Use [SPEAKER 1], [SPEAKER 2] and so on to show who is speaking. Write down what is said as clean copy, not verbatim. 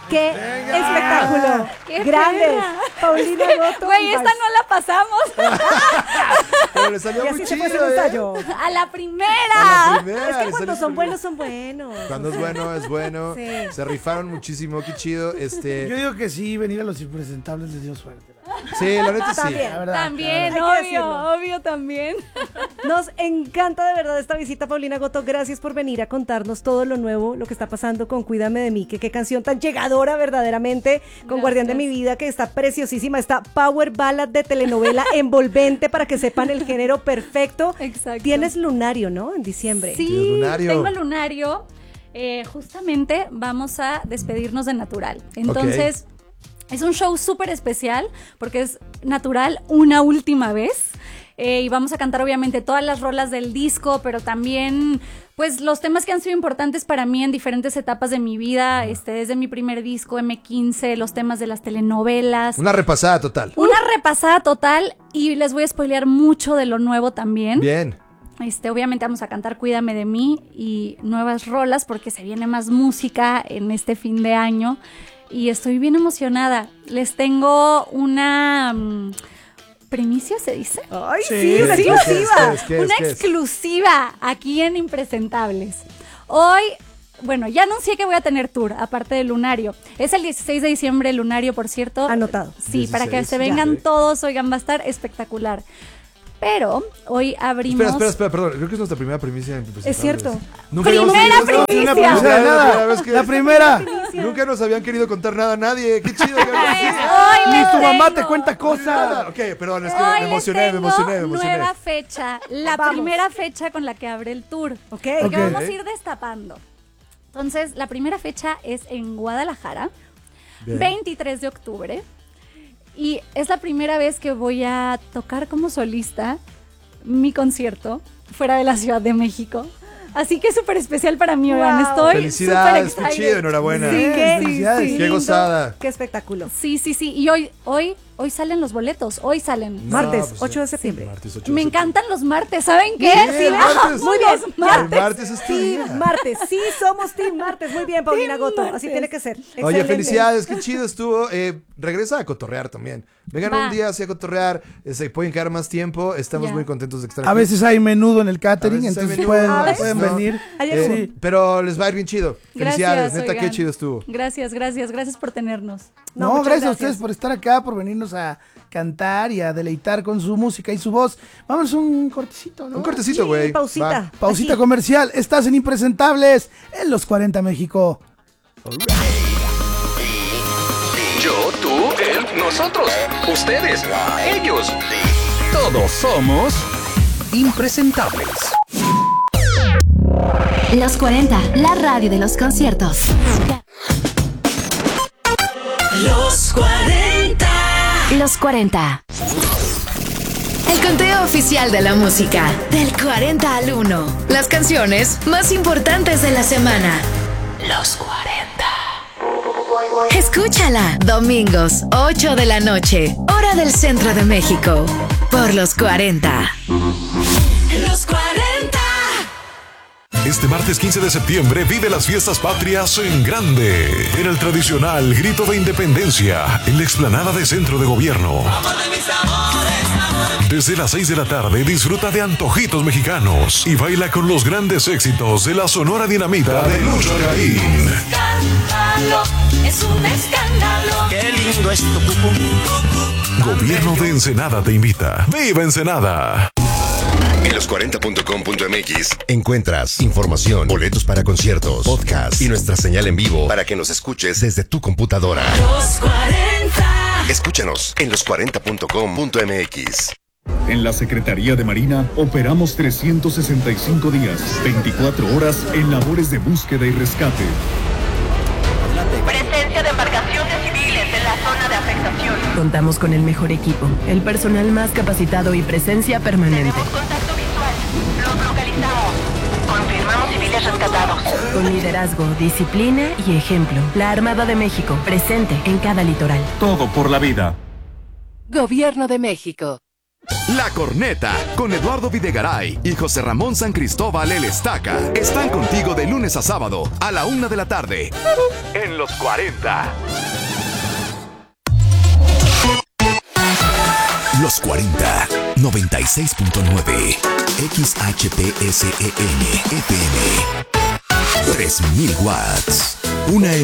[SPEAKER 1] ¡Qué espectáculo!
[SPEAKER 2] ¡Qué
[SPEAKER 1] ¡Grandes!
[SPEAKER 2] perra!
[SPEAKER 1] Paulina Goto.
[SPEAKER 2] Güey, esta no la pasamos.
[SPEAKER 3] Pero le salió
[SPEAKER 1] Y
[SPEAKER 3] muy
[SPEAKER 1] así se
[SPEAKER 3] chido,
[SPEAKER 1] fue el ensayo.
[SPEAKER 2] A la primera.
[SPEAKER 3] A la primera,
[SPEAKER 1] Es que
[SPEAKER 3] le
[SPEAKER 1] cuando
[SPEAKER 3] salió
[SPEAKER 1] son
[SPEAKER 3] súper
[SPEAKER 1] buenos, son buenos.
[SPEAKER 3] Cuando es bueno, es bueno.
[SPEAKER 1] Sí.
[SPEAKER 3] Se rifaron muchísimo, qué chido.
[SPEAKER 4] Yo digo que sí, venir a los impresentables les dio suerte.
[SPEAKER 3] Sí, la neta sí.
[SPEAKER 1] También.
[SPEAKER 4] La verdad,
[SPEAKER 2] También,
[SPEAKER 1] Hay que decirlo.
[SPEAKER 2] obvio también.
[SPEAKER 1] Nos encanta de verdad esta visita, Paulina Goto. Gracias por venir a contarnos todo lo nuevo, lo que está pasando con Cuídame de mí. Que qué canción tan llegadora verdaderamente con
[SPEAKER 2] Gracias.
[SPEAKER 1] Guardián de mi vida, que está preciosísima. Esta power ballad de telenovela envolvente para que sepan el género perfecto.
[SPEAKER 2] Exacto.
[SPEAKER 1] Tienes Lunario, ¿no? En diciembre.
[SPEAKER 2] Sí,
[SPEAKER 3] Tienes Lunario.
[SPEAKER 2] tengo el Lunario. Justamente vamos a despedirnos de Natural. Entonces, es un show súper especial porque es Natural una última vez. Y vamos a cantar obviamente todas las rolas del disco, pero también pues los temas que han sido importantes para mí en diferentes etapas de mi vida, desde mi primer disco, M15, los temas de las telenovelas.
[SPEAKER 3] Una repasada total.
[SPEAKER 2] Una repasada total y les voy a spoilear mucho de lo nuevo también.
[SPEAKER 3] Bien.
[SPEAKER 2] Obviamente vamos a cantar Cuídame de mí y nuevas rolas porque se viene más música en este fin de año y estoy bien emocionada. Les tengo una primicia, ¿se dice?
[SPEAKER 1] Ay,
[SPEAKER 4] Sí.
[SPEAKER 1] sí, una
[SPEAKER 3] ¿Qué es?
[SPEAKER 1] exclusiva.
[SPEAKER 3] ¿Qué es?
[SPEAKER 2] Una exclusiva aquí en Impresentables. Hoy, bueno, ya anuncié que voy a tener tour, aparte del Lunario. Es el 16 de diciembre el Lunario, por cierto.
[SPEAKER 1] Anotado.
[SPEAKER 2] Sí, para que
[SPEAKER 3] 16,
[SPEAKER 2] se vengan
[SPEAKER 3] ya.
[SPEAKER 2] todos, oigan, va a estar espectacular. Pero hoy abrimos...
[SPEAKER 3] Espera, perdón. Creo que es nuestra primera primicia en Impresentables.
[SPEAKER 1] Es cierto.
[SPEAKER 3] Nunca
[SPEAKER 2] ¡Primera
[SPEAKER 3] habíamos tenido-
[SPEAKER 2] primicia!
[SPEAKER 4] Una primicia de nada.
[SPEAKER 3] vez que-
[SPEAKER 4] La primera.
[SPEAKER 3] Nunca nos habían querido contar nada a nadie. Qué chido.
[SPEAKER 2] Hoy
[SPEAKER 4] Ni
[SPEAKER 2] les
[SPEAKER 4] tu mamá
[SPEAKER 2] tengo-
[SPEAKER 4] te cuenta cosas.
[SPEAKER 3] Ok, perdón, es que
[SPEAKER 2] Hoy
[SPEAKER 3] me
[SPEAKER 2] les
[SPEAKER 3] emocioné.
[SPEAKER 2] tengo nueva fecha, la
[SPEAKER 1] Vamos.
[SPEAKER 2] primera fecha con la que abre el tour.
[SPEAKER 1] Ok.
[SPEAKER 2] Porque
[SPEAKER 4] Ok.
[SPEAKER 2] vamos a ir destapando. Entonces, la primera fecha es en Guadalajara,
[SPEAKER 3] Bien.
[SPEAKER 2] 23 de octubre. Y es la primera vez que voy a tocar como solista mi concierto fuera de la Ciudad de México. Así que es súper especial para mí, oigan.
[SPEAKER 1] Wow.
[SPEAKER 2] Estoy
[SPEAKER 3] Felicidades,
[SPEAKER 2] súper
[SPEAKER 3] qué
[SPEAKER 2] excited.
[SPEAKER 3] chido, enhorabuena.
[SPEAKER 2] Sí,
[SPEAKER 4] Bien, felicidades.
[SPEAKER 3] Qué
[SPEAKER 1] lindo,
[SPEAKER 3] gozada.
[SPEAKER 1] Qué espectáculo.
[SPEAKER 2] Sí. Y hoy salen los boletos. Hoy salen.
[SPEAKER 1] Martes,
[SPEAKER 3] pues,
[SPEAKER 1] 8 de septiembre.
[SPEAKER 3] Martes 8 de
[SPEAKER 2] Me
[SPEAKER 3] septiembre.
[SPEAKER 2] encantan los martes, ¿saben qué?
[SPEAKER 3] Bien,
[SPEAKER 2] Sí,
[SPEAKER 3] martes.
[SPEAKER 1] Muy bien.
[SPEAKER 3] El
[SPEAKER 2] martes.
[SPEAKER 3] martes es tu día.
[SPEAKER 1] Team Martes. Sí, somos Team Martes. Muy bien, Paulina Goto. Así
[SPEAKER 2] Martes.
[SPEAKER 1] tiene que ser.
[SPEAKER 3] Oye,
[SPEAKER 1] Excelente.
[SPEAKER 3] felicidades, qué chido estuvo. Regresa a cotorrear también. Vengan
[SPEAKER 2] Va.
[SPEAKER 3] un día así a cotorrear. Se pueden quedar más tiempo. Estamos
[SPEAKER 2] Ya.
[SPEAKER 3] muy contentos de estar
[SPEAKER 4] A
[SPEAKER 3] aquí.
[SPEAKER 4] veces hay menudo en el catering,
[SPEAKER 3] A veces hay
[SPEAKER 4] entonces
[SPEAKER 3] menú,
[SPEAKER 4] pueden,
[SPEAKER 3] a veces
[SPEAKER 4] pueden
[SPEAKER 3] no.
[SPEAKER 4] venir.
[SPEAKER 1] Ayer
[SPEAKER 4] Sí.
[SPEAKER 3] Pero les va a ir bien chido. Felicidades, neta,
[SPEAKER 2] oigan.
[SPEAKER 3] qué chido estuvo.
[SPEAKER 2] Gracias por tenernos.
[SPEAKER 1] No,
[SPEAKER 4] No,
[SPEAKER 1] muchas
[SPEAKER 4] gracias a
[SPEAKER 1] gracias.
[SPEAKER 4] ustedes por estar acá, por venirnos a cantar y a deleitar con su música y su voz. Vamos a un cortecito, ¿no?
[SPEAKER 3] Un cortecito, güey.
[SPEAKER 1] pausita.
[SPEAKER 3] Va.
[SPEAKER 4] Pausita
[SPEAKER 1] Aquí.
[SPEAKER 4] comercial. Estás en Impresentables en los 40 México.
[SPEAKER 5] Yo, tú, él, nosotros, ustedes, ellos. Todos somos impresentables.
[SPEAKER 6] Los 40, la radio de los conciertos.
[SPEAKER 7] Los 40.
[SPEAKER 6] Los 40. El conteo oficial de la música. Del 40 al 1. Las canciones más importantes de la semana. Los 40. Escúchala. Domingos, 8 de la noche. Hora del centro de México. Por los 40.
[SPEAKER 7] Los 40.
[SPEAKER 8] Este martes 15 de septiembre vive las fiestas patrias en grande. En el tradicional Grito de Independencia, en la explanada de Centro de Gobierno. Desde las 6 de la tarde disfruta de antojitos mexicanos y baila con los grandes éxitos de la Sonora Dinamita de Lucho Caín.
[SPEAKER 7] Escándalo, es un escándalo. Qué lindo es tu cucú.
[SPEAKER 8] Gobierno de Ensenada te invita. ¡Viva Ensenada!
[SPEAKER 9] En los40.com.mx encuentras información, boletos para conciertos, podcast y nuestra señal en vivo para que nos escuches desde tu computadora.
[SPEAKER 7] Los 40.
[SPEAKER 9] Escúchanos en los40.com.mx.
[SPEAKER 10] En la Secretaría de Marina operamos 365 días, 24 horas en labores de búsqueda y rescate.
[SPEAKER 11] Presencia de embarcaciones civiles en la zona de afectación.
[SPEAKER 12] Contamos con el mejor equipo, el personal más capacitado y presencia permanente.
[SPEAKER 11] Tenemos contacto visual. Los localizamos. Confirmamos civiles rescatados.
[SPEAKER 12] Con liderazgo, disciplina y ejemplo. La Armada de México, presente en cada litoral.
[SPEAKER 10] Todo por la vida.
[SPEAKER 13] Gobierno de México. La Corneta, con Eduardo Videgaray y José Ramón San Cristóbal el Estaca, están contigo de lunes a sábado a la 1 de la tarde. En los 40.
[SPEAKER 14] Los 40, 96.9, XHPSEN, FM, 3000 watts. Una